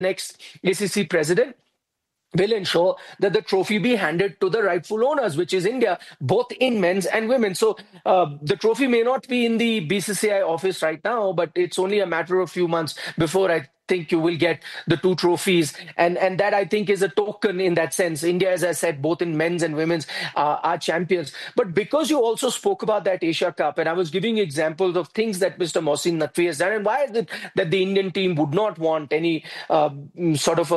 next ACC president will ensure that the trophy be handed to the rightful owners, which is India, both in men's and women. So the trophy may not be in the BCCI office right now, but it's only a matter of a few months before I think you will get the two trophies. And that, I think, is a token in that sense. India, as I said, both in men's and women's are champions. But because you also spoke about that Asia Cup, and I was giving examples of things that Mr. Mohsin Naqvi has done, and why is it that the Indian team would not want any sort of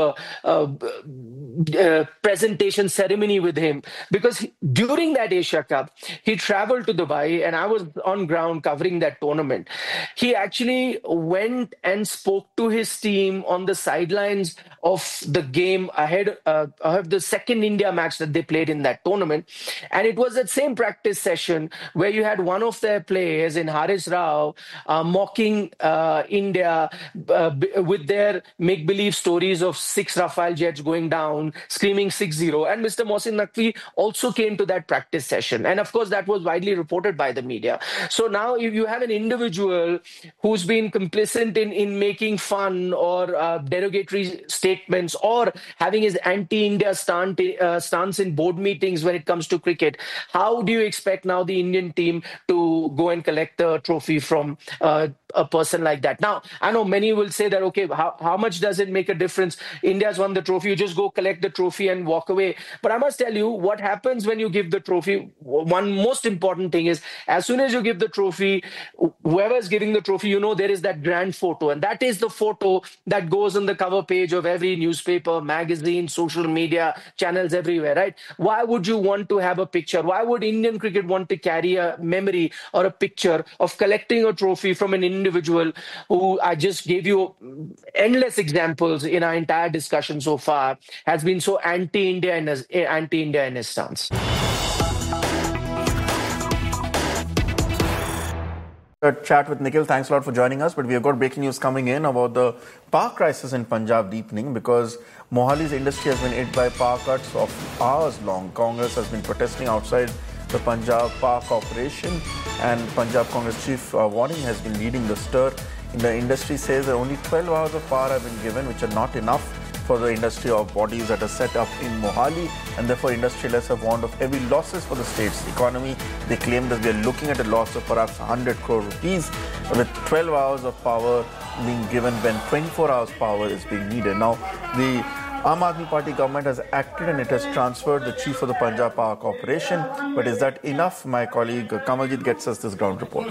a presentation ceremony with him, because during that Asia Cup, he traveled to Dubai and I was on ground covering that tournament. He actually went and spoke to his team on the sidelines of the game ahead of the second India match that they played in that tournament. And it was that same practice session where you had one of their players in Haris Rao mocking India with their make-believe stories of 6 Rafale jets going down, screaming 6-0. And Mr. Mohsin Naqvi also came to that practice session. And of course, that was widely reported by the media. So now if you have an individual who's been complicit in making fun or derogatory statements or having his anti-India stance in board meetings when it comes to cricket, how do you expect now the Indian team to go and collect the trophy from a person like that? Now, I know many will say that, okay, how much does it make a difference? India's won the trophy. You just go collect the trophy and walk away. But I must tell you, what happens when you give the trophy, one most important thing is, as soon as you give the trophy, whoever is giving the trophy, you know, there is that grand photo. And that is the photo that goes on the cover page of every newspaper, magazine, social media, channels everywhere, right? Why would you want to have a picture? Why would Indian cricket want to carry a memory or a picture of collecting a trophy from an individual who, I just gave you endless examples in our entire discussion so far, has been so anti-India in his stance? Chat with Nikhil. Thanks a lot for joining us. But we have got breaking news coming in about the power crisis in Punjab deepening, because Mohali's industry has been hit by power cuts of hours long. Congress has been protesting outside the Punjab Power Corporation, and Punjab Congress Chief Warning has been leading the stir. In the industry says that only 12 hours of power have been given, which are not enough for the industry or bodies that are set up in Mohali, and therefore industrialists have warned of heavy losses for the state's economy. They claim that we are looking at a loss of perhaps 100 crore rupees with 12 hours of power being given when 24 hours power is being needed. Now, the Aam Aadmi Party government has acted and it has transferred the chief of the Punjab Power Corporation. But is that enough? My colleague Kamaljeet gets us this ground report.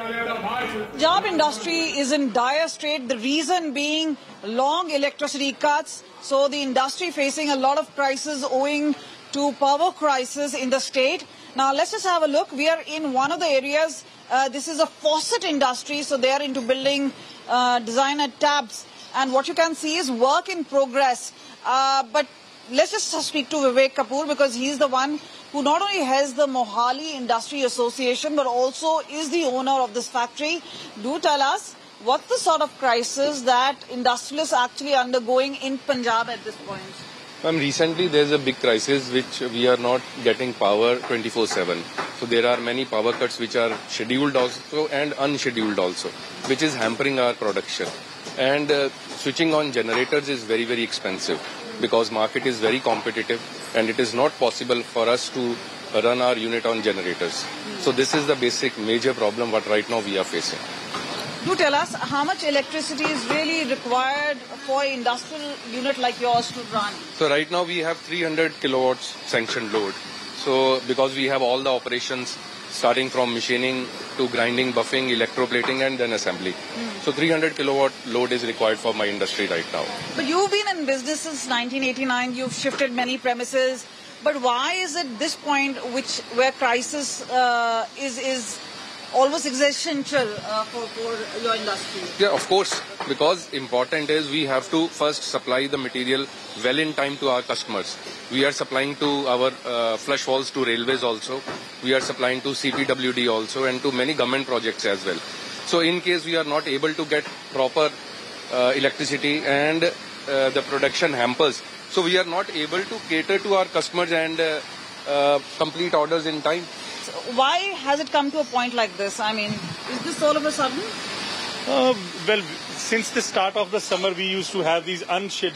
Punjab industry is in dire strait, the reason being long electricity cuts. So the industry facing a lot of crisis owing to power crisis in the state. Now let's just have a look. We are in one of the areas. This is a faucet industry, so they are into building designer taps. And what you can see is work in progress. But let's just speak to Vivek Kapoor, because he's the one who not only has the Mohali Industry Association, but also is the owner of this factory. Do tell us, what's the sort of crisis that industrialists are actually undergoing in Punjab at this point? Recently there's a big crisis which we are not getting power 24/7. So there are many power cuts which are scheduled also and unscheduled also, which is hampering our production. And switching on generators is very, very expensive, because market is very competitive and it is not possible for us to run our unit on generators. So this is the basic major problem what right now we are facing. Do tell us, how much electricity is really required for an industrial unit like yours to run? So right now we have 300 kilowatts sanctioned load. So because we have all the operations starting from machining to grinding, buffing, electroplating and then assembly. So 300 kilowatt load is required for my industry right now. But you've been in business since 1989, you've shifted many premises. But why is it this point where crisis is almost existential for your industry? Yeah, of course, because important is we have to first supply the material well in time to our customers. We are supplying to our flush walls to railways also. We are supplying to CPWD also and to many government projects as well. So in case we are not able to get proper electricity and the production hampers, so we are not able to cater to our customers and complete orders in time. So why has it come to a point like this? I mean, is this all of a sudden? Well, since the start of the summer, we used to have these unscheduled